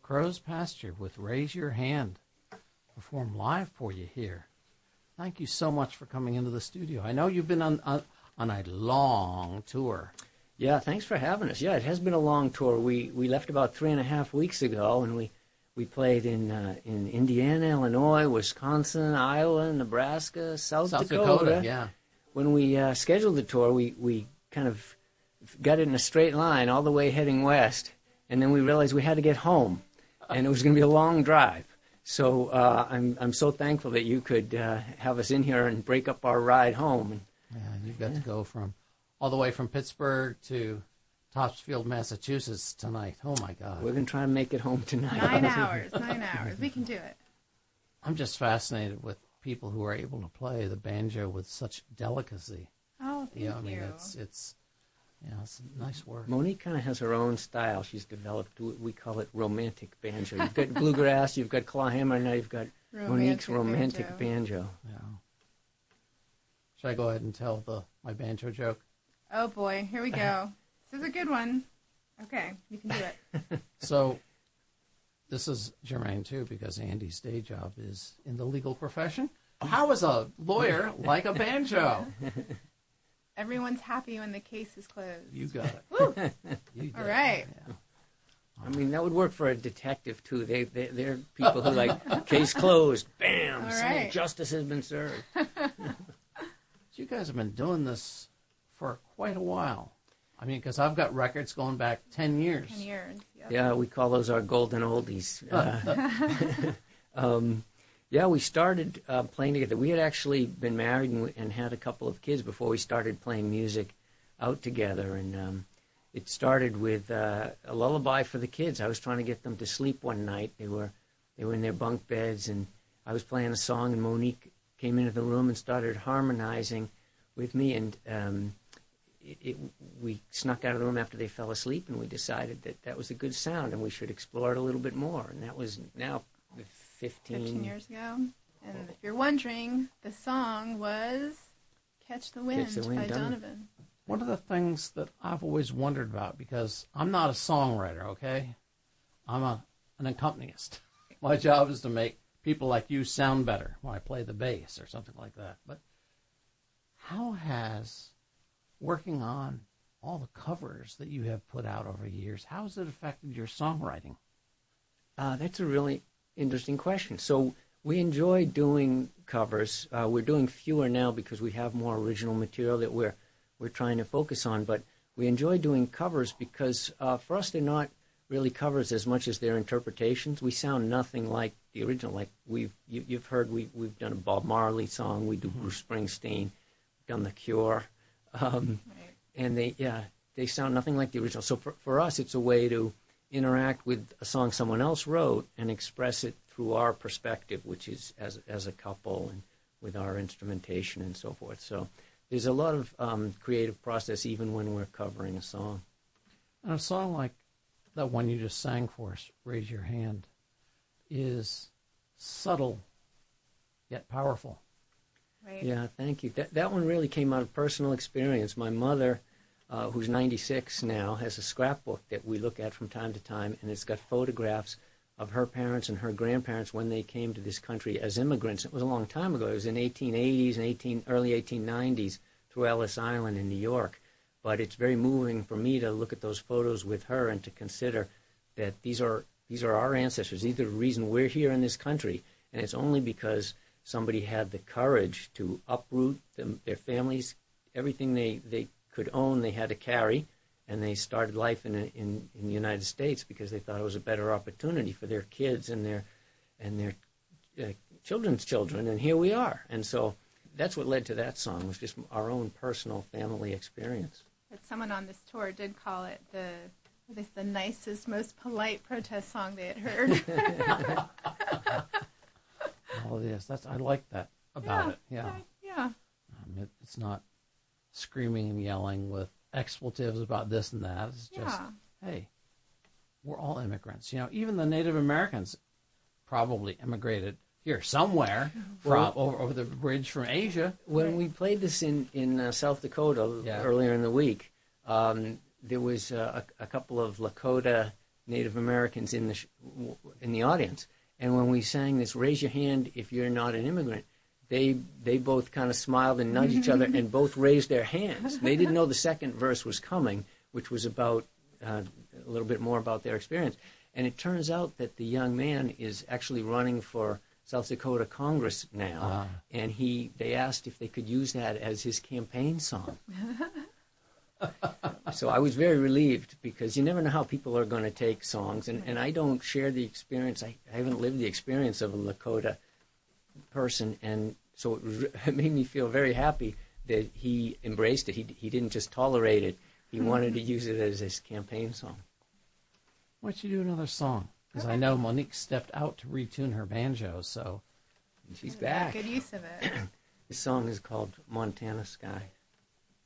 Crow's Pasture with Raise Your Hand, performed live for you here. Thank you so much for coming into the studio. I know you've been on a long tour. Yeah, thanks for having us. Yeah, it has been a long tour. We left about 3.5 weeks ago, and we played in Indiana, Illinois, Wisconsin, Iowa, Nebraska, South Dakota. Yeah. When we scheduled the tour, we kind of got it in a straight line all the way heading west, and then we realized we had to get home, and it was going to be a long drive. So I'm so thankful that you could have us in here and break up our ride home. Yeah, you've got to go all the way from Pittsburgh to Topsfield, Massachusetts tonight. Oh, my God. We're going to try and make it home tonight. 9 hours. 9 hours. We can do it. I'm just fascinated with people who are able to play the banjo with such delicacy. Oh, thank you. I mean, it's nice work. Monique kind of has her own style she's developed. We call it romantic banjo. You've got bluegrass, you've got clawhammer, now you've got Monique's romantic banjo. Yeah. Should I go ahead and tell my banjo joke? Oh, boy. Here we go. This is a good one. Okay, you can do it. So, this is germane, too, because Andy's day job is in the legal profession. How is a lawyer like a banjo? Everyone's happy when the case is closed. You got it. Woo! You all right. Yeah. I mean, that would work for a detective, too. They're people who like, case closed, bam, all right. Justice has been served. So you guys have been doing this for quite a while. I mean, because I've got records going back 10 years. 10 years, yep. Yeah, we call those our golden oldies. Yeah, we started playing together. We had actually been married and had a couple of kids before we started playing music out together. And it started with a lullaby for the kids. I was trying to get them to sleep one night. They were in their bunk beds, and I was playing a song, and Monique came into the room and started harmonizing with me. And we snuck out of the room after they fell asleep, and we decided that was a good sound, and we should explore it a little bit more. And that was now 15 years ago. And if you're wondering, the song was Catch the Wind by Donovan. One of the things that I've always wondered about, because I'm not a songwriter, okay? I'm an accompanist. My job is to make people like you sound better when I play the bass or something like that. But how has working on all the covers that you have put out over the years, how has it affected your songwriting? That's a really interesting question. So we enjoy doing covers. We're doing fewer now because we have more original material that we're trying to focus on. But we enjoy doing covers because for us they're not really covers as much as they're interpretations. We sound nothing like the original. Like you've heard we've done a Bob Marley song. We do Bruce Springsteen. We've done The Cure. Right. And they sound nothing like the original. So for us, it's a way to interact with a song someone else wrote and express it through our perspective, which is as a couple and with our instrumentation and so forth. So there's a lot of creative process even when we're covering a song. And a song like that one you just sang for us, Raise Your Hand, is subtle yet powerful. Right. Yeah, thank you. That one really came out of personal experience. My mother, who's 96 now, has a scrapbook that we look at from time to time, and it's got photographs of her parents and her grandparents when they came to this country as immigrants. It was a long time ago. It was in 1880s and early 1890s through Ellis Island in New York. But it's very moving for me to look at those photos with her and to consider that these are our ancestors. These are the reason we're here in this country, and it's only because somebody had the courage to uproot their families, everything they could own, they had to carry, and they started life in the United States because they thought it was a better opportunity for their kids and their children's children, and here we are. And so that's what led to that song, was just our own personal family experience. But someone on this tour did call it the nicest, most polite protest song they had heard. Oh, yes, I like that about it. Yeah. It's not screaming and yelling with expletives about this and that. It's just, hey, we're all immigrants. You know, even the Native Americans probably immigrated here somewhere from over the bridge from Asia. When we played this in South Dakota earlier in the week, there was a couple of Lakota Native Americans in the audience. And when we sang this, "Raise your hand if you're not an immigrant," they both kind of smiled and nudged each other and both raised their hands. They didn't know the second verse was coming, which was about a little bit more about their experience. And it turns out that the young man is actually running for South Dakota Congress now, and they asked if they could use that as his campaign song. So I was very relieved, because you never know how people are going to take songs, and I don't share the experience. I haven't lived the experience of a Lakota person, and so it made me feel very happy that he embraced it. He didn't just tolerate it. He wanted to use it as his campaign song. Why don't you do another song? Because I know Monique stepped out to retune her banjo, so... She's back. Good use of it. The song is called Montana Sky.